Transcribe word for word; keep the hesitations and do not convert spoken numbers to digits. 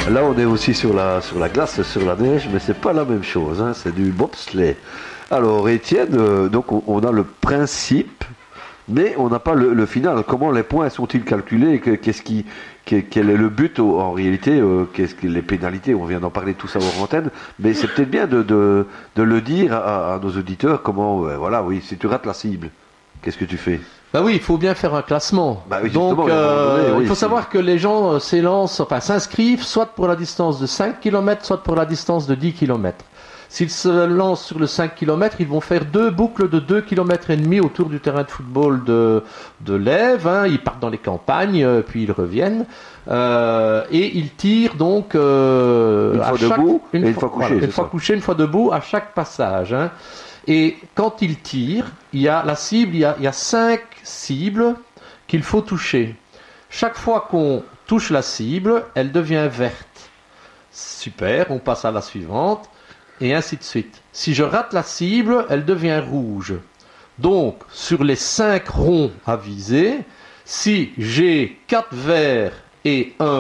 Là, on est aussi sur la, sur la glace, sur la neige, mais c'est pas la même chose, hein, c'est du bobsleigh. Alors, Étienne, euh, donc on, on a le principe, mais on n'a pas le, le final. Comment les points sont-ils calculés? Qu'est-ce qui, quel est le but en réalité? euh, Qu'est-ce que les pénalités? On vient d'en parler tout ça hors antenne, mais c'est peut-être bien de, de, de le dire à, à nos auditeurs. Comment, euh, voilà, oui, si tu rates la cible, qu'est-ce que tu fais? Bah oui, il faut bien faire un classement. Bah oui, Donc, justement, euh, donné, oui, il faut c'est- savoir que les gens euh, s'élancent, enfin s'inscrivent, soit pour la distance de cinq kilomètres, soit pour la distance de dix kilomètres. S'ils se lancent sur le cinq kilomètres, ils vont faire deux boucles de deux kilomètres et demi autour du terrain de football de, de l'Ève. Hein. Ils partent dans les campagnes, euh, puis ils reviennent. Euh, et ils tirent donc euh, Une à fois chaque- debout et une fois couché, voilà, c'est une fois ça. couché, une fois debout, à chaque passage. Hein. Et quand ils tirent, il y a la cible, il y a, il y a cinq cibles qu'il faut toucher. Chaque fois qu'on touche la cible, elle devient verte. Super, on passe à la suivante, et ainsi de suite. Si je rate la cible, elle devient rouge. Donc, sur les cinq ronds à viser, si j'ai quatre verts et un